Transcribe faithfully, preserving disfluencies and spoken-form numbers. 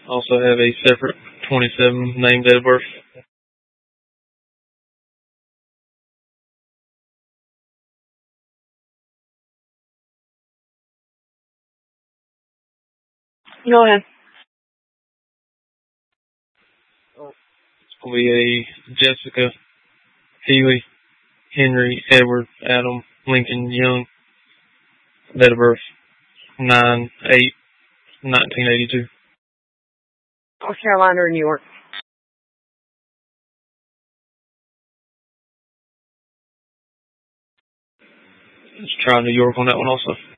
Also have a separate twenty-seven named date of birth. Go ahead. It's going to be a Jessica Healy, Henry, Edward, Adam, Lincoln, Young. Date of birth nine eight nineteen eighty-two. North Carolina or New York? Let's try New York on that one also.